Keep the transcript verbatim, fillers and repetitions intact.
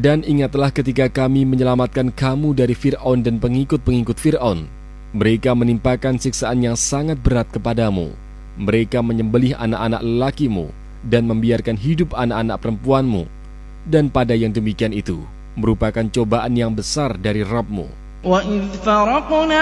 Dan ingatlah ketika kami menyelamatkan kamu dari Fir'aun dan pengikut-pengikut Fir'aun. Mereka menimpakan siksaan yang sangat berat kepadamu. Mereka menyembelih anak-anak lelakimu dan membiarkan hidup anak-anak perempuanmu. Dan pada yang demikian itu merupakan cobaan yang besar dari Rabb-Mu. وَإِذْ فَرَقْنَا